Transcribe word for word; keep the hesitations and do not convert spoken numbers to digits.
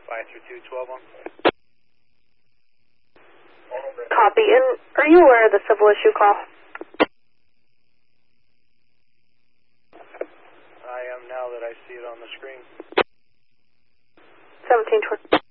five three two, twelve one. Copy. And are you aware of the civil issue call? I am now that I see it on the screen. seventeen twenty.